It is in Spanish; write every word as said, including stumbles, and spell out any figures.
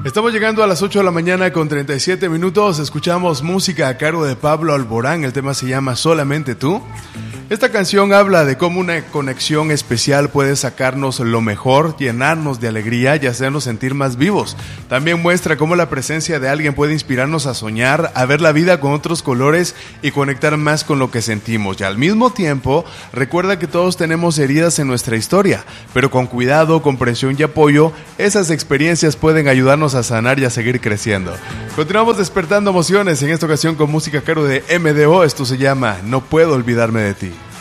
Estamos llegando a las ocho de la mañana con treinta y siete minutos. Escuchamos música a cargo de Pablo Alborán. El tema se llama Solamente Tú. Esta canción habla de cómo una conexión especial puede sacarnos lo mejor, llenarnos de alegría y hacernos sentir más vivos. También muestra cómo la presencia de alguien puede inspirarnos a soñar, a ver la vida con otros colores y conectar más con lo que sentimos. Y al mismo tiempo, recuerda que todos tenemos heridas en nuestra historia, pero con cuidado, comprensión y apoyo, esas experiencias pueden ayudarnos a sanar y a seguir creciendo. Continuamos despertando emociones, en esta ocasión con música a cargo de M D O. Esto se llama No Puedo Olvidarme de Ti.